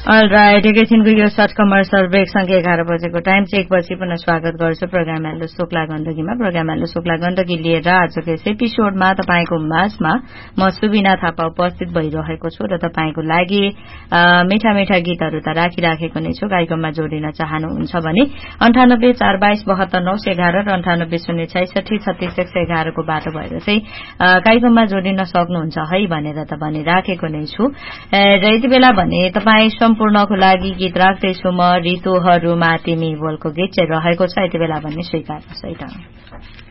All right, एकैछिनको यो short commercial brake सँगै 11 बजेको टाइम चेकपछि पुनः स्वागत गर्छु programme hello Shukla गण्डकीमा। Programme hello Shukla Gandaki लिएर आजको यस एपिसोडमा तपाईको माझमा म सुबिना थापा उपस्थित भइरहेको छु र तपाईको लागि मीठा मीठा गीतहरू त राखिराखेको नै छु। कार्यक्रममा जोडिन चाहनुहुन्छ भने 9842272911 र 9806636111 को बाटो भएर चाहिँ कार्यक्रममा जोडिन सक्नुहुन्छ है भनेर त भनिराखेको नै छु। र यति बेला भने तपाई सम्पूर्णको लागि गीत राख्दैछु म ऋतुहरूमा तिमी बोलको गीत चाहिँ रहेको छ। यति बेला भन्ने स्वीकार है त।